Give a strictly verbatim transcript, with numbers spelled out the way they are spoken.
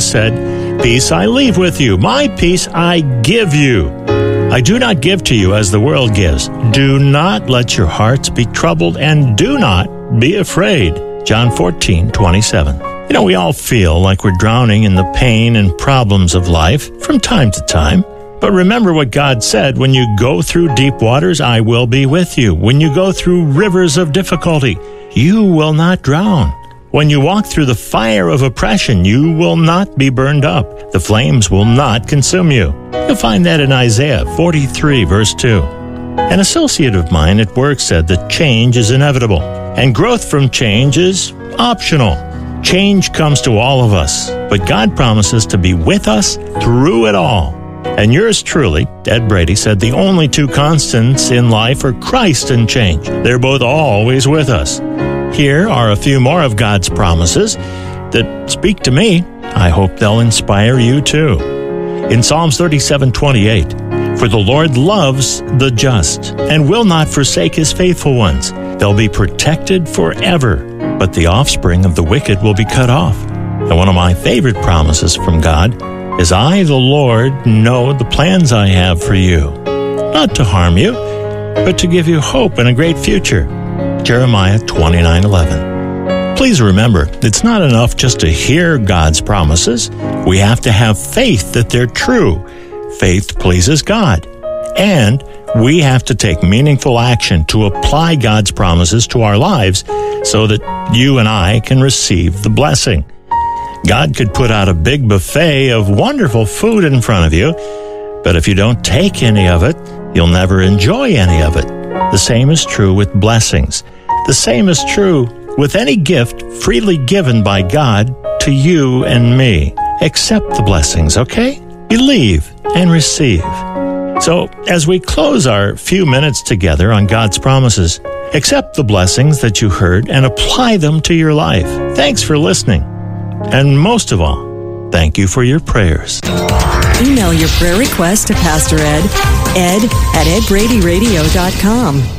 said, "Peace I leave with you, my peace I give you. I do not give to you as the world gives. Do not let your hearts be troubled, and do not be afraid." John fourteen twenty-seven. You know, we all feel like we're drowning in the pain and problems of life from time to time. But remember what God said, when you go through deep waters, I will be with you. When you go through rivers of difficulty, you will not drown. When you walk through the fire of oppression, you will not be burned up. The flames will not consume you. You'll find that in Isaiah forty-three, verse two. An associate of mine at work said that change is inevitable, and growth from change is optional. Change comes to all of us, but God promises to be with us through it all. And yours truly, Ed Brady, said the only two constants in life are Christ and change. They're both always with us. Here are a few more of God's promises that speak to me. I hope they'll inspire you too. In Psalms thirty-seven twenty-eight, "For the Lord loves the just and will not forsake his faithful ones. They'll be protected forever, but the offspring of the wicked will be cut off." And one of my favorite promises from God is, "I, the Lord, know the plans I have for you, not to harm you, but to give you hope and a great future." Jeremiah twenty-nine eleven. Please remember, it's not enough just to hear God's promises. We have to have faith that they're true. Faith pleases God. And we have to take meaningful action to apply God's promises to our lives so that you and I can receive the blessing. God could put out a big buffet of wonderful food in front of you, but if you don't take any of it, you'll never enjoy any of it. The same is true with blessings. The same is true with any gift freely given by God to you and me. Accept the blessings, okay? Believe and receive. So, as we close our few minutes together on God's promises, accept the blessings that you heard and apply them to your life. Thanks for listening. And most of all, thank you for your prayers. Email your prayer request to Pastor Ed, ed at ed brady radio dot com.